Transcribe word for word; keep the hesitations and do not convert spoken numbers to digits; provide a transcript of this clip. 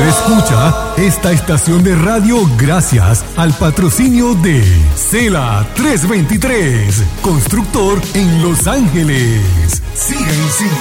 escucha esta estación de radio gracias al patrocinio de Cela trescientos veintitrés, constructor en Los Ángeles. Siga en sí.